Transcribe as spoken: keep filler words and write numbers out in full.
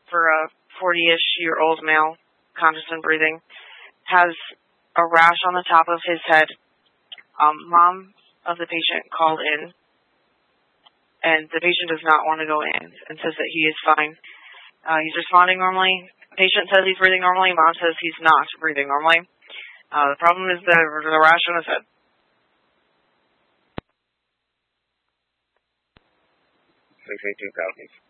for a forty-ish year old male, conscious and breathing, has a rash on the top of his head. Um, mom of the patient called in, and the patient does not want to go in and says that he is fine. Uh, he's responding normally. Patient says he's breathing normally. Mom says he's not breathing normally. Uh, the problem is the, the rash on his head. six eighteen thousand.